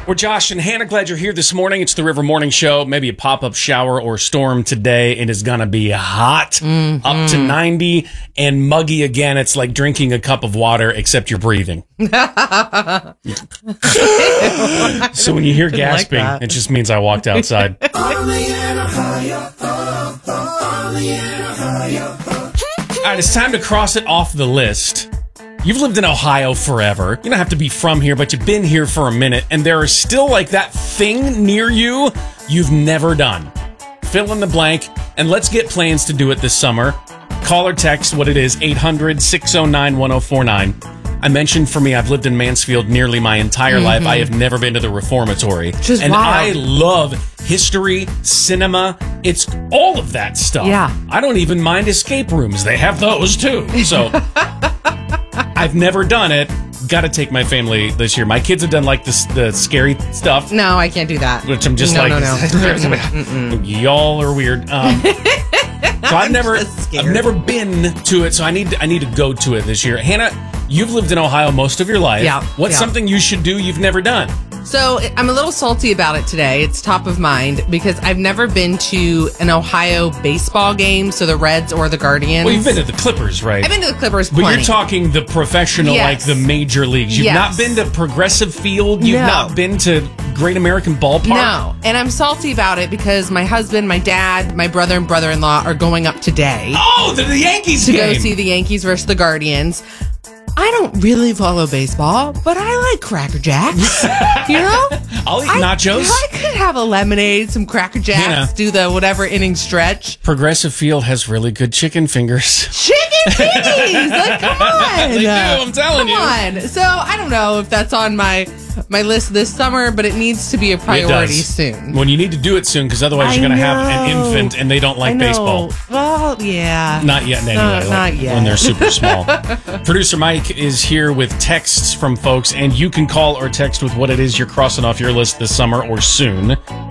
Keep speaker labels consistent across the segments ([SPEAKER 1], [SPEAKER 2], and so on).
[SPEAKER 1] We're Josh and Hannah. Glad you're here this morning. It's the River Morning Show. Maybe a pop-up shower or storm today. It is going to be hot, up to 90, and muggy again. It's like drinking a cup of water, except you're breathing. So when you hear gasping, it just means I walked outside. All right, it's time to cross it off the list. You've lived in Ohio forever. You don't have to be from here, but you've been here for a minute, and there is still like that thing near you you've never done. Fill in the blank, and let's get plans to do it this summer. Call or text what it is, 800-609-1049. I mentioned for me, I've lived in Mansfield nearly my entire life. I have never been to the Reformatory. And I love history, cinema. It's all of that stuff. Yeah. I don't even mind escape rooms. They have those too. So I've never done it. Got to take my family this year. My kids have done like the scary stuff.
[SPEAKER 2] No, I can't do that.
[SPEAKER 1] Which I'm just no. Y'all are weird. So I've never been to it. So I need to go to it this year. Hannah, you've lived in Ohio most of your life. Yeah. What's something you should do you've never done?
[SPEAKER 2] So I'm a little salty about it today. It's top of mind because I've never been to an Ohio baseball game, so the Reds or the Guardians.
[SPEAKER 1] Well, you've been to the Clippers, right?
[SPEAKER 2] I've been to the Clippers
[SPEAKER 1] plenty.
[SPEAKER 2] But
[SPEAKER 1] you're talking the professional, like the major leagues. You've not been to Progressive Field? You've not been to Great American Ballpark?
[SPEAKER 2] No, and I'm salty about it because my husband, my dad, my brother and brother-in-law are going up today.
[SPEAKER 1] Oh, the Yankees game!
[SPEAKER 2] To go see the Yankees versus the Guardians. I don't really follow baseball, but I like Cracker Jacks. You know?
[SPEAKER 1] I'll eat nachos.
[SPEAKER 2] I could have a lemonade, some Cracker Jacks, do the whatever inning stretch.
[SPEAKER 1] Progressive Field has really good chicken fingers.
[SPEAKER 2] Chicken fingers! Like, come on.
[SPEAKER 1] They do, I'm telling you.
[SPEAKER 2] Come on. So, I don't know if that's on my list this summer, but it needs to be a priority soon.
[SPEAKER 1] Well, you need to do it soon, because otherwise you're going to have an infant and they don't like baseball.
[SPEAKER 2] Well, yeah.
[SPEAKER 1] Not yet, anyway.
[SPEAKER 2] Not yet.
[SPEAKER 1] When they're super small. Producer Mike is here with texts from folks, and you can call or text with what it is you're crossing off your list this summer or soon.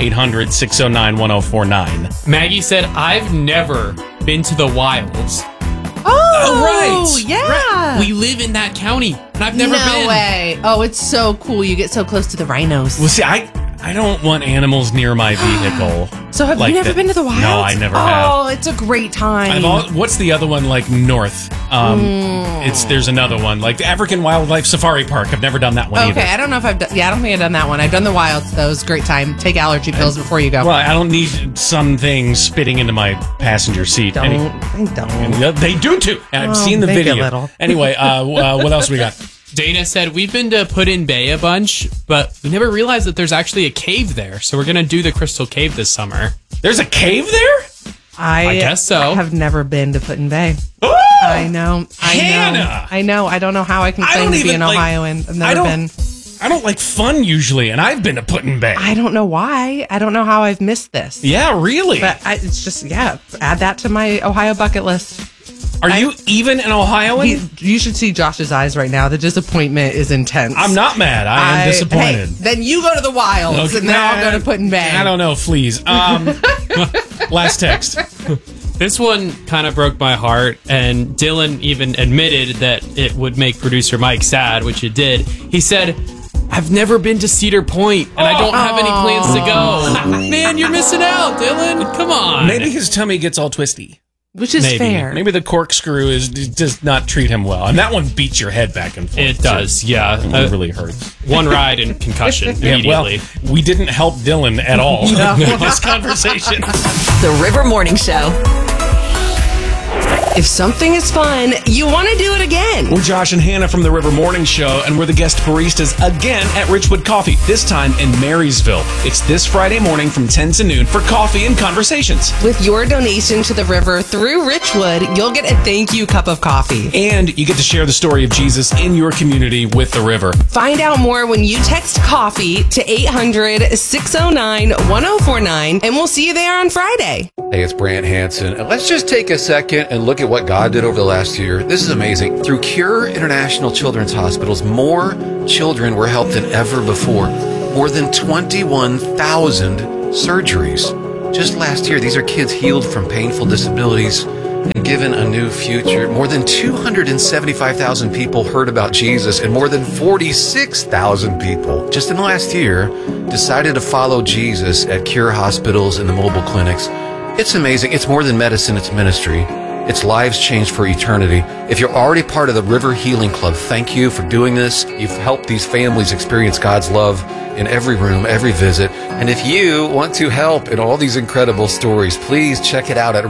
[SPEAKER 1] 800-609-1049.
[SPEAKER 3] Maggie said, I've never been to the wilds.
[SPEAKER 2] Oh,
[SPEAKER 3] right.
[SPEAKER 2] Yeah.
[SPEAKER 3] Right. We live in that county, and I've never been.
[SPEAKER 2] No way. Oh, it's so cool. You get so close to the rhinos.
[SPEAKER 1] Well, see, I don't want animals near my vehicle.
[SPEAKER 2] So have you never been to the wilds?
[SPEAKER 1] No, I never have.
[SPEAKER 2] Oh, it's a great time.
[SPEAKER 1] What's the other one, like north? There's another one, like the African Wildlife Safari Park. I've never done that one either.
[SPEAKER 2] Okay, I don't know if I've done... Yeah, I don't think I've done that one. I've done the wilds, though. It's a great time. Take allergy pills before you go.
[SPEAKER 1] Well, I don't need some things spitting into my passenger seat.
[SPEAKER 2] Don't.
[SPEAKER 1] They do too. And I've seen the video. Anyway, what else we got?
[SPEAKER 3] Dana said, we've been to Put-in Bay a bunch, but we never realized that there's actually a cave there. So we're going to do the Crystal Cave this summer.
[SPEAKER 1] There's a cave there?
[SPEAKER 3] I guess so.
[SPEAKER 2] I have never been to Put-in Bay.
[SPEAKER 1] Oh!
[SPEAKER 2] I know.
[SPEAKER 1] Hannah!
[SPEAKER 2] I know. I don't know how I can claim to be an Ohioan. I've never been.
[SPEAKER 1] I don't like fun usually, and I've been to Put-in Bay.
[SPEAKER 2] I don't know why. I don't know how I've missed this.
[SPEAKER 1] Yeah, really?
[SPEAKER 2] But it's just, add that to my Ohio bucket list.
[SPEAKER 1] Are you even an Ohioan?
[SPEAKER 2] You should see Josh's eyes right now. The disappointment is intense.
[SPEAKER 1] I'm not mad. I am disappointed.
[SPEAKER 2] Hey, then you go to the wilds, and then I'll go to Put-in Bay.
[SPEAKER 1] I don't know, please. Last text.
[SPEAKER 3] This one kind of broke my heart, and Dylan even admitted that it would make producer Mike sad, which it did. He said, I've never been to Cedar Point, and I don't have any plans to go. Man, you're missing out, Dylan. Come on.
[SPEAKER 1] Maybe his tummy gets all twisty.
[SPEAKER 2] Which is fair.
[SPEAKER 1] Maybe the corkscrew does not treat him well. And that one beats your head back and forth.
[SPEAKER 3] It does, yeah.
[SPEAKER 1] It really hurts.
[SPEAKER 3] One ride and concussion immediately.
[SPEAKER 1] Well, we didn't help Dylan at all in this conversation.
[SPEAKER 4] The River Morning Show.
[SPEAKER 2] If something is fun, you want to do it again.
[SPEAKER 1] We're Josh and Hannah from the River Morning Show, and we're the guest baristas again at Richwood Coffee, this time in Marysville. It's this Friday morning from 10 to noon for coffee and conversations.
[SPEAKER 2] With your donation to the river through Richwood, you'll get a thank you cup of coffee.
[SPEAKER 1] And you get to share the story of Jesus in your community with the river.
[SPEAKER 2] Find out more when you text coffee to 800-609-1049, and we'll see you there on Friday.
[SPEAKER 5] Hey, it's Brant Hansen, and let's just take a second and look at what God did over the last year. This is amazing. Through Cure International Children's Hospitals, more children were helped than ever before. More than 21,000 surgeries. Just last year, these are kids healed from painful disabilities and given a new future. More than 275,000 people heard about Jesus, and more than 46,000 people just in the last year decided to follow Jesus at Cure hospitals and the mobile clinics. It's amazing. It's more than medicine, it's ministry. It's lives changed for eternity. If you're already part of the River Healing Club, thank you for doing this. You've helped these families experience God's love in every room, every visit. And if you want to help in all these incredible stories, please check it out at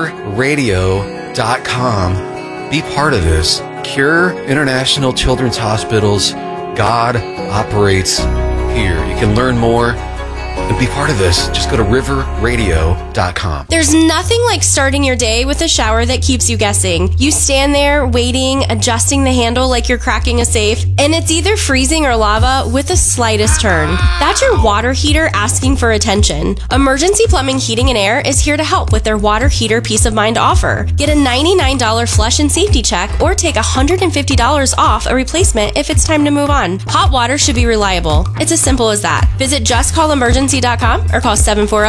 [SPEAKER 5] riverradio.com. Be part of this. Cure International Children's Hospitals. God operates here. You can learn more and be part of this. Just go to riverradio.com.
[SPEAKER 6] There's nothing like starting your day with a shower that keeps you guessing. You stand there waiting, adjusting the handle like you're cracking a safe, and it's either freezing or lava with the slightest turn. That's your water heater asking for attention. Emergency Plumbing, Heating, and Air is here to help with their water heater peace of mind offer. Get a $99 flush and safety check or take $150 off a replacement if it's time to move on. Hot water should be reliable. It's as simple as that. Visit justcallemergency.com or call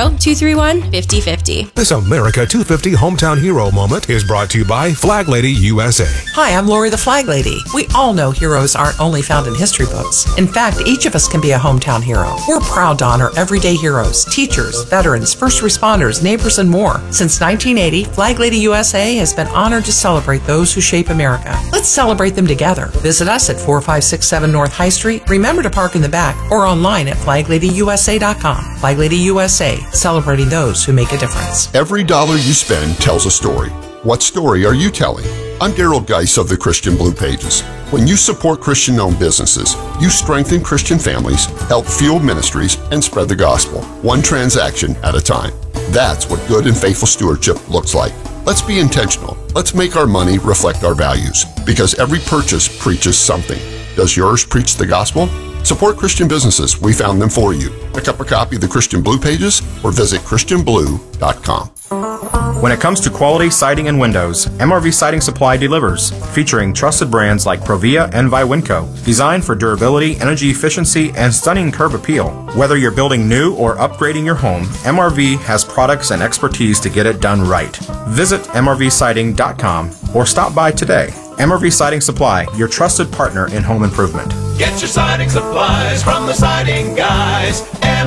[SPEAKER 6] 740-231-5050.
[SPEAKER 7] This America 250 Hometown Hero moment is brought to you by Flag Lady USA.
[SPEAKER 8] Hi, I'm Lori the Flag Lady. We all know heroes aren't only found in history books. In fact, each of us can be a hometown hero. We're proud to honor everyday heroes, teachers, veterans, first responders, neighbors, and more. Since 1980, Flag Lady USA has been honored to celebrate those who shape America. Let's celebrate them together. Visit us at 4567 North High Street. Remember to park in the back or online at flagladyusa.com. Flag Lady USA, celebrating those who make a difference.
[SPEAKER 9] Every dollar you spend tells a story. What story are you telling? I'm Daryl Geis of the Christian Blue Pages. When you support Christian-owned businesses, you strengthen Christian families, help fuel ministries, and spread the gospel, one transaction at a time. That's what good and faithful stewardship looks like. Let's be intentional. Let's make our money reflect our values, because every purchase preaches something. Does yours preach the gospel? Support Christian businesses. We found them for you. Pick up a copy of the Christian Blue Pages or visit christianblue.com.
[SPEAKER 10] When it comes to quality siding and windows, MRV Siding Supply delivers, featuring trusted brands like Provia and Viwinco, designed for durability, energy efficiency, and stunning curb appeal. Whether you're building new or upgrading your home, MRV has products and expertise to get it done right. Visit mrvsiding.com or stop by today. MRV Siding Supply, your trusted partner in home improvement.
[SPEAKER 11] Get your siding supplies from the siding guys.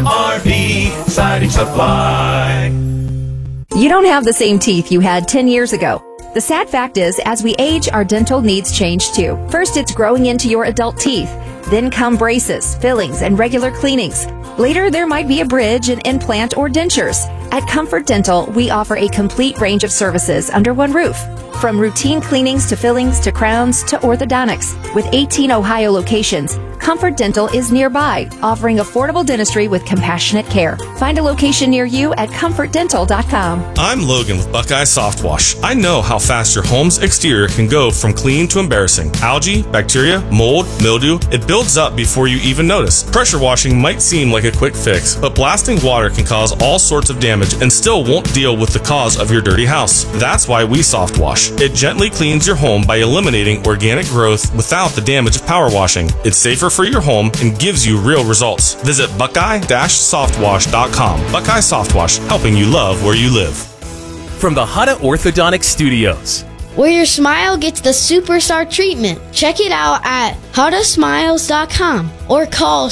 [SPEAKER 11] MRV Siding Supply.
[SPEAKER 12] You don't have the same teeth you had 10 years ago. The sad fact is, as we age, our dental needs change too. First, it's growing into your adult teeth. Then come braces, fillings, and regular cleanings. Later, there might be a bridge, an implant, or dentures. At Comfort Dental, we offer a complete range of services under one roof. From routine cleanings to fillings to crowns to orthodontics. With 18 Ohio locations, Comfort Dental is nearby, offering affordable dentistry with compassionate care. Find a location near you at comfortdental.com.
[SPEAKER 13] I'm Logan with Buckeye Soft Wash. I know how fast your home's exterior can go from clean to embarrassing. Algae, bacteria, mold, mildew, it builds up before you even notice. Pressure washing might seem like a quick fix, but blasting water can cause all sorts of damage and still won't deal with the cause of your dirty house. That's why we soft wash. It gently cleans your home by eliminating organic growth without the damage of power washing. It's safer for your home and gives you real results. Visit buckeye-softwash.com. Buckeye Soft Wash, helping you love where you live.
[SPEAKER 14] From the Hutta Orthodontic Studios,
[SPEAKER 15] where your smile gets the superstar treatment. Check it out at HuttaSmiles.com or call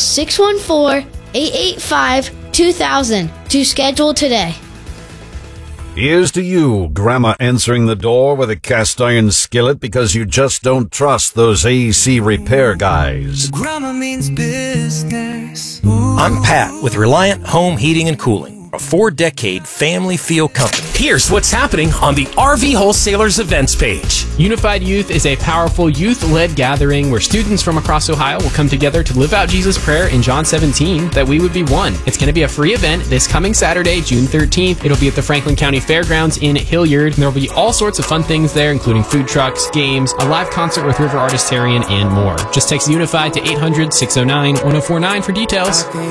[SPEAKER 15] 614-885-2000 to schedule today.
[SPEAKER 16] Here's to you, Grandma answering the door with a cast iron skillet because you just don't trust those AC repair guys.
[SPEAKER 17] Grandma means business.
[SPEAKER 14] I'm Pat with Reliant Home Heating and Cooling, a 4-decade family feel company. Here's what's happening on the RV Wholesalers events page.
[SPEAKER 3] Unified Youth is a powerful youth-led gathering where students from across Ohio will come together to live out Jesus' prayer in John 17, that we would be one. It's going to be a free event this coming Saturday, June 13th. It'll be at the Franklin County Fairgrounds in Hilliard. There will be all sorts of fun things there, including food trucks, games, a live concert with River Artistarian, and more. Just text Unified to 800-609-1049 for details.